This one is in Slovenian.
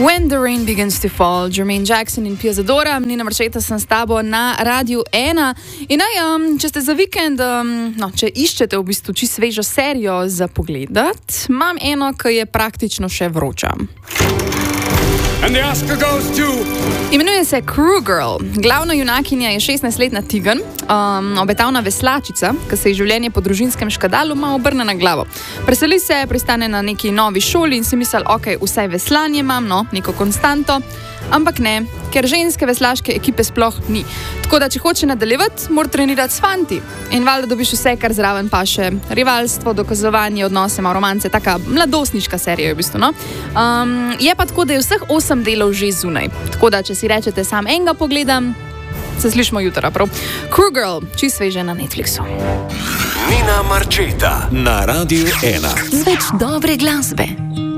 When the Rain Begins to Fall, Jermaine Jackson in Pia Zadora, Nina Marčeta sem s tabo na Radiu 1. In če ste za vikend, če iščete v bistvu čisto svežo serijo za pogledat, imam eno, ki je praktično še vroča. And the Oscar goes to... Imenuje se Crew Girl. Glavna junakinja je 16-letna Tegan, obetavna veslačica, ki se je življenje po družinskem škandalu malo obrne na glavo. Preseli se, pristane na neki novi šoli in si misli, ok, vsaj veslanje imam, neko konstanto, ampak ne, ker ženske veslaške ekipe sploh ni. Tako da, če hoče nadaljevati, mora trenirati s fanti. In valjda dobiš vse, kar zraven paše. Rivalstvo, dokazovanje, odnose, malo romance, taka mladostniška serija je v bistvu, je pa tako, da je vseh 8 delov že zunaj. Tako da, če si rečete sam enega pogledam, se slišimo jutra, prav. Crew Girl, čisto sveže na Netflixu. Nina Marčeta na Radiu 1. Z več dobre glasbe.